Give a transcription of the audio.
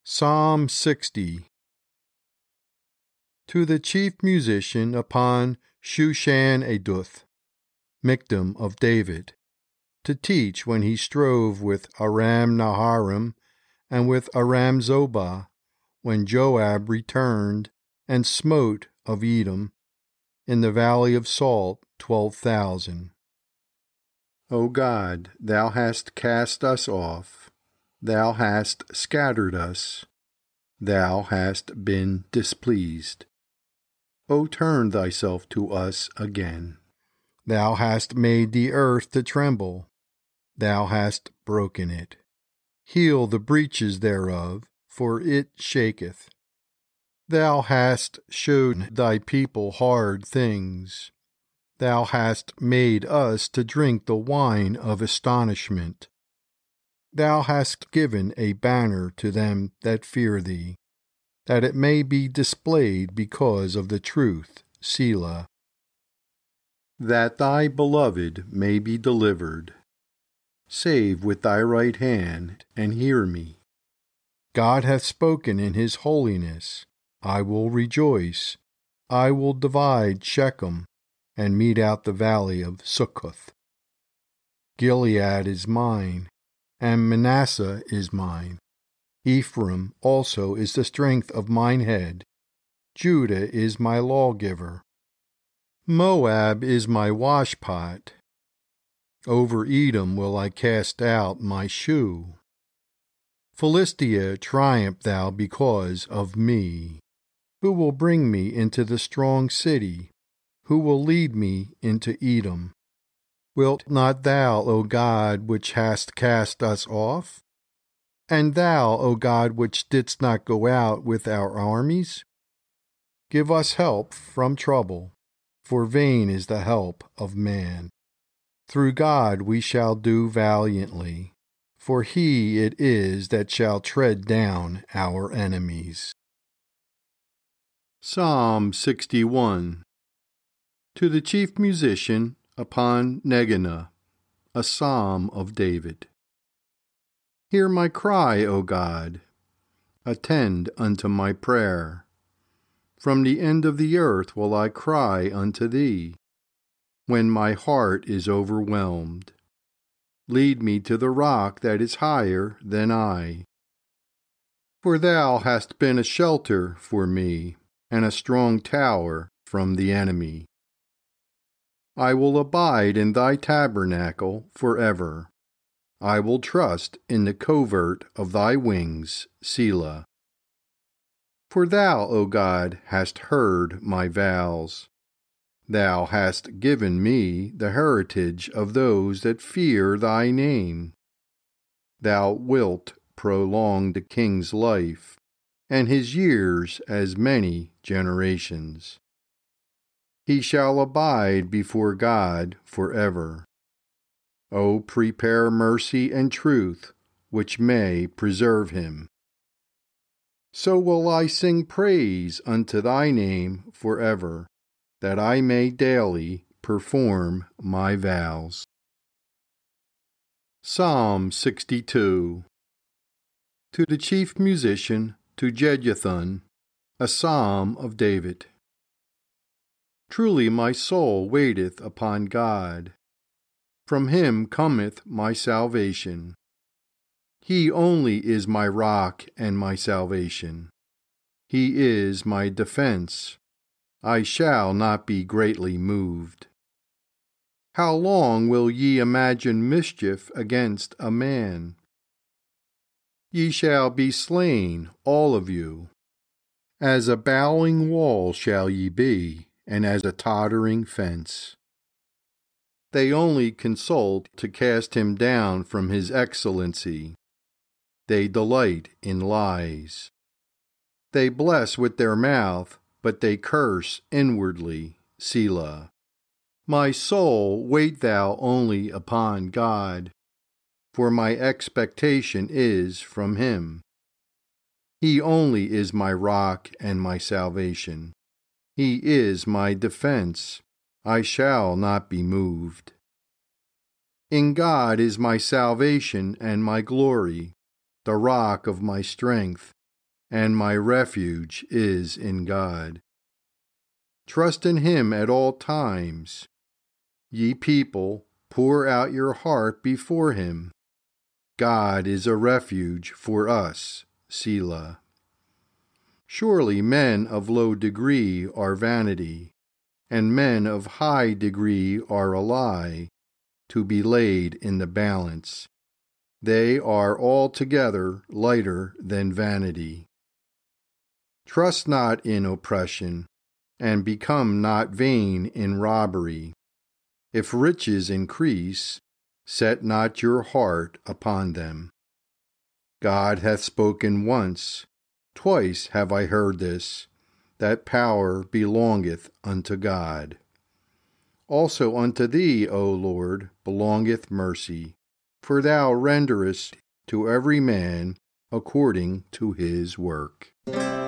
Psalm 60. To the chief musician upon Shushan Eduth, Miktam of David, to teach when he strove with Aram Naharim and with Aram Zobah, when Joab returned and smote of Edom in the valley of Salt 12,000. O God, thou hast cast us off, thou hast scattered us, thou hast been displeased. O turn thyself to us again. Thou hast made the earth to tremble, thou hast broken it. Heal the breaches thereof, for it shaketh. Thou hast showed thy people hard things. Thou hast made us to drink the wine of astonishment. Thou hast given a banner to them that fear thee, that it may be displayed because of the truth, Selah. That thy beloved may be delivered. Save with thy right hand, and hear me. God hath spoken in his holiness. I will rejoice. I will divide Shechem, and mete out the valley of Succoth. Gilead is mine, and Manasseh is mine. Ephraim also is the strength of mine head. Judah is my lawgiver. Moab is my washpot. Over Edom will I cast out my shoe. Philistia, triumph thou because of me. Who will bring me into the strong city? Who will lead me into Edom? Wilt not thou, O God, which hast cast us off? And thou, O God, which didst not go out with our armies? Give us help from trouble, for vain is the help of man. Through God we shall do valiantly, for he it is that shall tread down our enemies. Psalm 61. To the chief musician upon Negannah, a psalm of David. Hear my cry, O God. Attend unto my prayer. From the end of the earth will I cry unto thee, when my heart is overwhelmed. Lead me to the rock that is higher than I. For thou hast been a shelter for me, and a strong tower from the enemy. I will abide in thy tabernacle forever. I will trust in the covert of thy wings, Selah. For thou, O God, hast heard my vows. Thou hast given me the heritage of those that fear thy name. Thou wilt prolong the king's life, and his years as many generations. He shall abide before God forever. O prepare mercy and truth, which may preserve him. So will I sing praise unto thy name forever, that I may daily perform my vows. Psalm 62. To the chief musician, to Jeduthun, a psalm of David. Truly my soul waiteth upon God. From him cometh my salvation. He only is my rock and my salvation. He is my defense. I shall not be greatly moved. How long will ye imagine mischief against a man? Ye shall be slain, all of you. As a bowing wall shall ye be, and as a tottering fence. They only consult to cast him down from his excellency. They delight in lies. They bless with their mouth, but they curse inwardly, Selah. My soul, wait thou only upon God, for my expectation is from him. He only is my rock and my salvation. He is my defense. I shall not be moved. In God is my salvation and my glory, the rock of my strength, and my refuge is in God. Trust in him at all times. Ye people, pour out your heart before him. God is a refuge for us. Selah. Surely men of low degree are vanity, and men of high degree are a lie, to be laid in the balance. They are altogether lighter than vanity. Trust not in oppression, and become not vain in robbery. If riches increase, set not your heart upon them. God hath spoken once, twice have I heard this, that power belongeth unto God. Also unto thee, O Lord, belongeth mercy, for thou renderest to every man according to his work.